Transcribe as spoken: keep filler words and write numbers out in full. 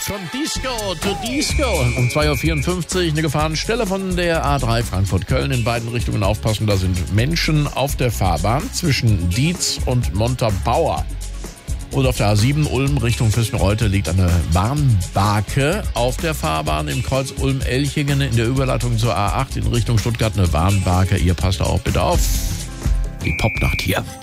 Von Disco to Disco. Um zwei Uhr vierundfünfzig eine Gefahrenstelle von der A drei Frankfurt-Köln. In beiden Richtungen aufpassen, da sind Menschen auf der Fahrbahn zwischen Dietz und Montabaur. Und auf der A sieben Ulm Richtung Füssen-Reutte liegt eine Warnbarke auf der Fahrbahn. Im Kreuz Ulm-Elchingen in der Überleitung zur A acht in Richtung Stuttgart eine Warnbarke. Ihr passt auch bitte auf. Die Popnacht hier.